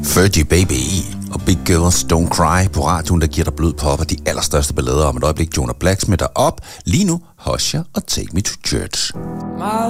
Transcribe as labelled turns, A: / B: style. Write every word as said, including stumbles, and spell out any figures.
A: Fergie Baby og Big Girls Don't Cry på radioen, der giver dig blød pop og de allerstørste ballader om et øjeblik. Jonah Blacksmith er op. Lige nu, Husher og Take Me to Church.